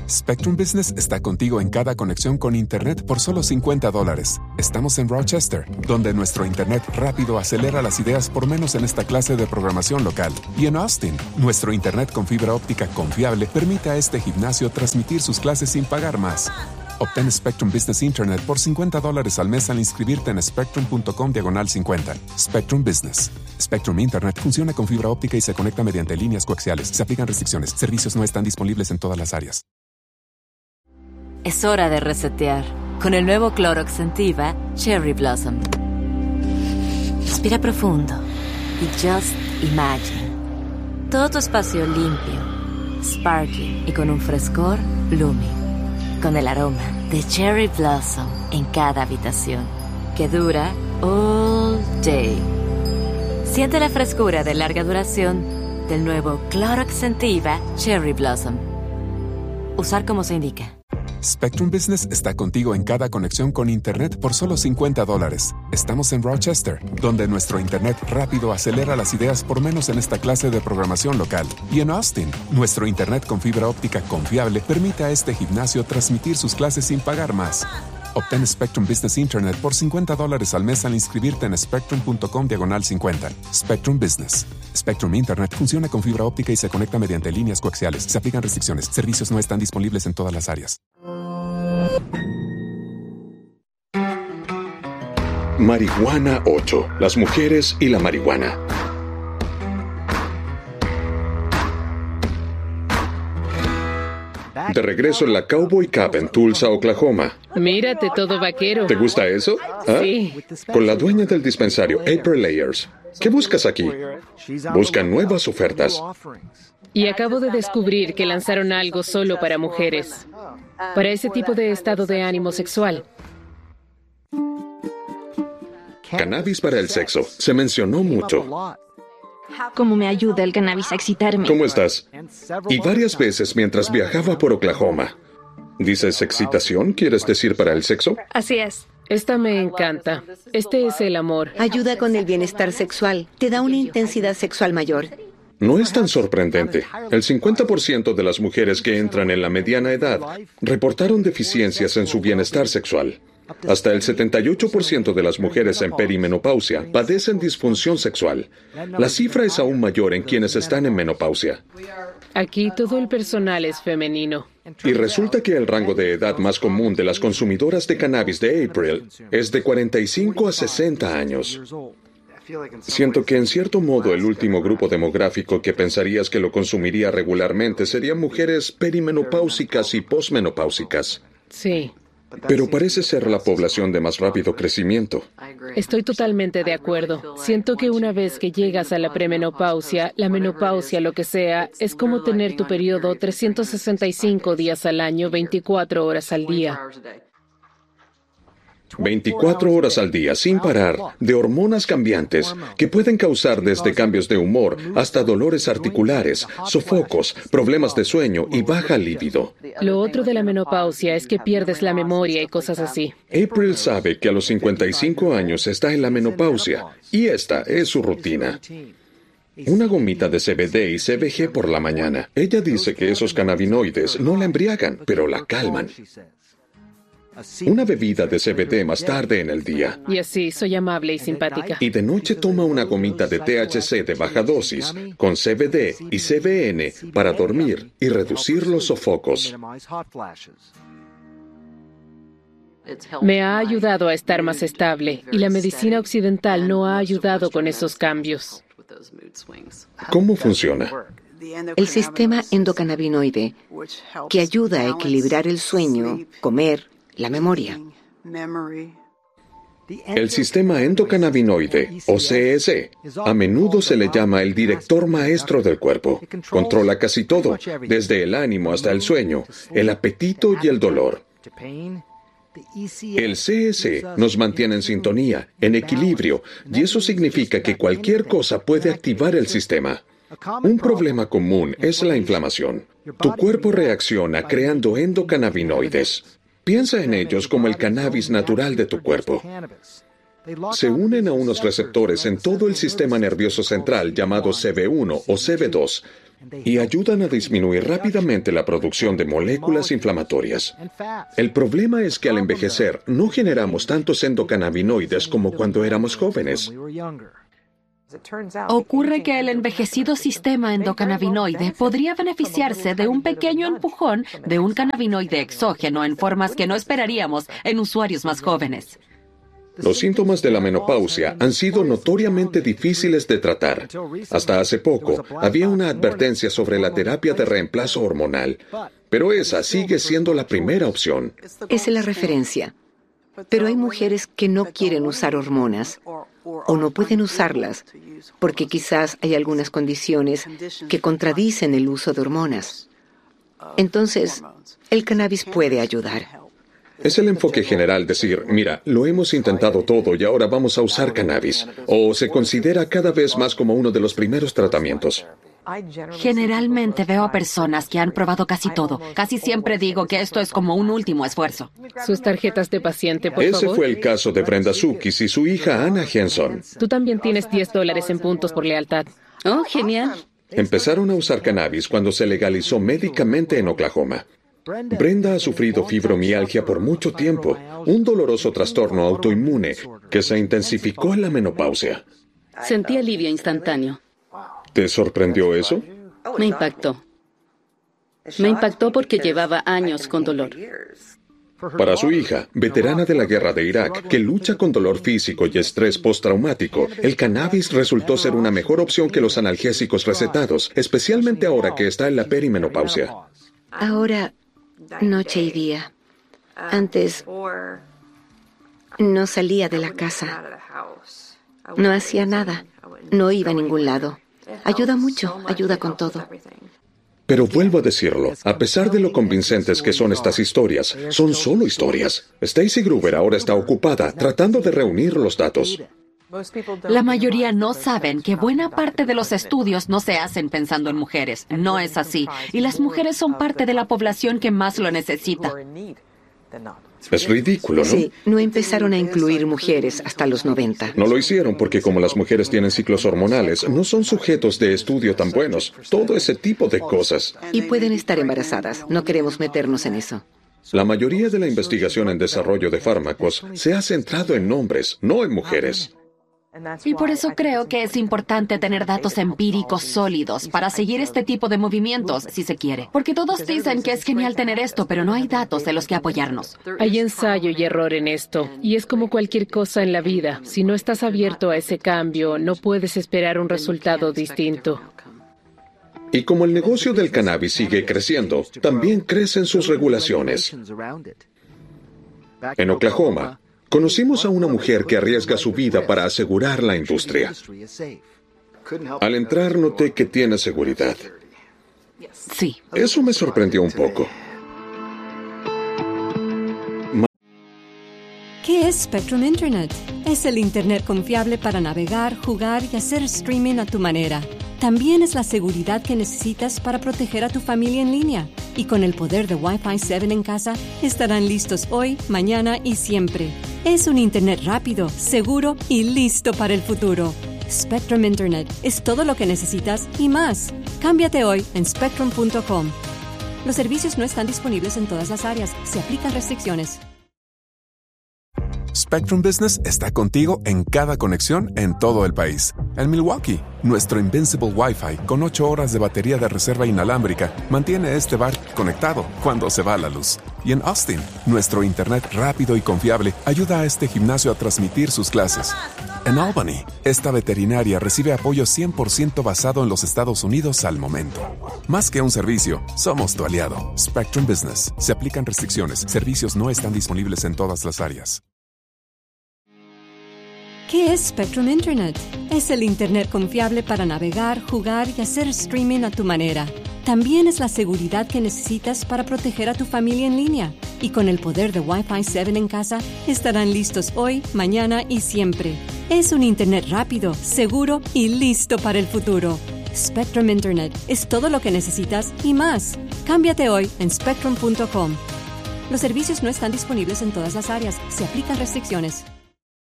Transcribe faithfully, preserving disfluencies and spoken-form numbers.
Spectrum Business está contigo en cada conexión con Internet por solo cincuenta dólares. Estamos en Rochester, donde nuestro Internet rápido acelera las ideas por menos en esta clase de programación local. Y en Austin, nuestro Internet con fibra óptica confiable permite a este gimnasio transmitir sus clases sin pagar más. Obtén Spectrum Business Internet por cincuenta dólares al mes al inscribirte en spectrum.com diagonal cincuenta. Spectrum Business. Spectrum Internet funciona con fibra óptica y se conecta mediante líneas coaxiales. Se aplican restricciones. Servicios no están disponibles en todas las áreas. Es hora de resetear con el nuevo Clorox Scentiva Cherry Blossom. Respira profundo y just imagine. Todo tu espacio limpio, sparkling y con un frescor blooming. Con el aroma de Cherry Blossom en cada habitación, que dura all day. Siente la frescura de larga duración del nuevo Clorox Scentiva Cherry Blossom. Usar como se indica. Spectrum Business está contigo en cada conexión con Internet por solo cincuenta dólares. Estamos en Rochester, donde nuestro Internet rápido acelera las ideas por menos en esta clase de programación local. Y en Austin, nuestro Internet con fibra óptica confiable permite a este gimnasio transmitir sus clases sin pagar más. Obtén Spectrum Business Internet por cincuenta dólares al mes al inscribirte en spectrum.com diagonal cincuenta. Spectrum Business. Spectrum Internet funciona con fibra óptica y se conecta mediante líneas coaxiales. Se aplican restricciones. Servicios no están disponibles en todas las áreas. Marihuana ocho. Las mujeres y la marihuana. De regreso en la Cowboy Cup en Tulsa, Oklahoma. Mírate, todo vaquero. ¿Te gusta eso? ¿Ah? Sí. Con la dueña del dispensario, April Layers. ¿Qué buscas aquí? Buscan nuevas ofertas. Y acabo de descubrir que lanzaron algo solo para mujeres. Para ese tipo de estado de ánimo sexual. Cannabis para el sexo. Se mencionó mucho. ¿Cómo me ayuda el cannabis a excitarme? ¿Cómo estás? Y varias veces mientras viajaba por Oklahoma. ¿Dices excitación? ¿Quieres decir para el sexo? Así es. Esta me encanta. Este es el amor. Ayuda con el bienestar sexual. Te da una intensidad sexual mayor. No es tan sorprendente. El cincuenta por ciento de las mujeres que entran en la mediana edad reportaron deficiencias en su bienestar sexual. Hasta el setenta y ocho por ciento de las mujeres en perimenopausia padecen disfunción sexual. La cifra es aún mayor en quienes están en menopausia. Aquí todo el personal es femenino. Y resulta que el rango de edad más común de las consumidoras de cannabis de April es de cuarenta y cinco a sesenta años. Siento que en cierto modo el último grupo demográfico que pensarías que lo consumiría regularmente serían mujeres perimenopáusicas y posmenopáusicas. Sí. Pero parece ser la población de más rápido crecimiento. Estoy totalmente de acuerdo. Siento que una vez que llegas a la premenopausia, la menopausia, lo que sea, es como tener tu periodo trescientos sesenta y cinco días al año, veinticuatro horas al día. veinticuatro horas al día, sin parar, de hormonas cambiantes que pueden causar desde cambios de humor hasta dolores articulares, sofocos, problemas de sueño y baja libido. Lo otro de la menopausia es que pierdes la memoria y cosas así. April sabe que a los cincuenta y cinco años está en la menopausia y esta es su rutina. Una gomita de C B D y C B G por la mañana. Ella dice que esos cannabinoides no la embriagan, pero la calman. Una bebida de C B D más tarde en el día. Y así, soy amable y simpática. Y de noche toma una gomita de T H C de baja dosis, con C B D y C B N para dormir y reducir los sofocos. Me ha ayudado a estar más estable, y la medicina occidental no ha ayudado con esos cambios. ¿Cómo funciona? El sistema endocannabinoide, que ayuda a equilibrar el sueño, comer, la memoria. El sistema endocannabinoide, o C S, a menudo se le llama el director maestro del cuerpo. Controla casi todo, desde el ánimo hasta el sueño, el apetito y el dolor. El C S nos mantiene en sintonía, en equilibrio, y eso significa que cualquier cosa puede activar el sistema. Un problema común es la inflamación. Tu cuerpo reacciona creando endocannabinoides. Piensa en ellos como el cannabis natural de tu cuerpo. Se unen a unos receptores en todo el sistema nervioso central llamado C B uno o C B dos, y ayudan a disminuir rápidamente la producción de moléculas inflamatorias. El problema es que al envejecer no generamos tantos endocannabinoides como cuando éramos jóvenes. Ocurre que el envejecido sistema endocannabinoide podría beneficiarse de un pequeño empujón de un cannabinoide exógeno en formas que no esperaríamos en usuarios más jóvenes. Los síntomas de la menopausia han sido notoriamente difíciles de tratar. Hasta hace poco, había una advertencia sobre la terapia de reemplazo hormonal, pero esa sigue siendo la primera opción. Esa es la referencia. Pero hay mujeres que no quieren usar hormonas o no pueden usarlas porque quizás hay algunas condiciones que contradicen el uso de hormonas. Entonces, el cannabis puede ayudar. Es el enfoque general decir, mira, lo hemos intentado todo y ahora vamos a usar cannabis. O se considera cada vez más como uno de los primeros tratamientos. Generalmente veo a personas que han probado casi todo. Casi siempre digo que esto es como un último esfuerzo. Sus tarjetas de paciente, por Ese favor. fue el caso de Brenda Sukis y su hija Anna Henson. Tú también tienes diez dólares en puntos por lealtad. Oh, genial. Empezaron a usar cannabis cuando se legalizó médicamente en Oklahoma. Brenda ha sufrido fibromialgia por mucho tiempo, un doloroso trastorno autoinmune que se intensificó en la menopausia. Sentí alivio instantáneo. ¿Te sorprendió eso? Me impactó. Me impactó porque llevaba años con dolor. Para su hija, veterana de la guerra de Irak, que lucha con dolor físico y estrés postraumático, el cannabis resultó ser una mejor opción que los analgésicos recetados, especialmente ahora que está en la perimenopausia. Ahora, noche y día. Antes, no salía de la casa. No hacía nada. No iba a ningún lado. Ayuda mucho, ayuda con todo. Pero vuelvo a decirlo, a pesar de lo convincentes que son estas historias, son solo historias. Stacy Gruber ahora está ocupada tratando de reunir los datos. La mayoría no saben que buena parte de los estudios no se hacen pensando en mujeres. No es así. Y las mujeres son parte de la población que más lo necesita. Es ridículo, ¿no? Sí, no empezaron a incluir mujeres hasta los noventa. No lo hicieron porque como las mujeres tienen ciclos hormonales, no son sujetos de estudio tan buenos. Todo ese tipo de cosas. Y pueden estar embarazadas. No queremos meternos en eso. La mayoría de la investigación en desarrollo de fármacos se ha centrado en hombres, no en mujeres. Y por eso creo que es importante tener datos empíricos sólidos para seguir este tipo de movimientos, si se quiere. Porque todos dicen que es genial tener esto, pero no hay datos de los que apoyarnos. Hay ensayo y error en esto, y es como cualquier cosa en la vida. Si no estás abierto a ese cambio, no puedes esperar un resultado distinto. Y como el negocio del cannabis sigue creciendo, también crecen sus regulaciones. En Oklahoma, conocimos a una mujer que arriesga su vida para asegurar la industria. Al entrar noté que tiene seguridad. Sí. Eso me sorprendió un poco. ¿Qué es Spectrum Internet? Es el Internet confiable para navegar, jugar y hacer streaming a tu manera. También es la seguridad que necesitas para proteger a tu familia en línea. Y con el poder de Wi-Fi siete en casa, estarán listos hoy, mañana y siempre. Es un Internet rápido, seguro y listo para el futuro. Spectrum Internet es todo lo que necesitas y más. Cámbiate hoy en spectrum punto com. Los servicios no están disponibles en todas las áreas. Se aplican restricciones. Spectrum Business está contigo en cada conexión en todo el país. En Milwaukee, nuestro Invincible Wi-Fi con ocho horas de batería de reserva inalámbrica mantiene este bar conectado cuando se va la luz. Y en Austin, nuestro Internet rápido y confiable ayuda a este gimnasio a transmitir sus clases. En Albany, esta veterinaria recibe apoyo cien por ciento basado en los Estados Unidos al momento. Más que un servicio, somos tu aliado. Spectrum Business. Se aplican restricciones. Servicios no están disponibles en todas las áreas. ¿Qué es Spectrum Internet? Es el Internet confiable para navegar, jugar y hacer streaming a tu manera. También es la seguridad que necesitas para proteger a tu familia en línea. Y con el poder de Wi-Fi siete en casa, estarán listos hoy, mañana y siempre. Es un Internet rápido, seguro y listo para el futuro. Spectrum Internet es todo lo que necesitas y más. Cámbiate hoy en spectrum punto com. Los servicios no están disponibles en todas las áreas. Se aplican restricciones.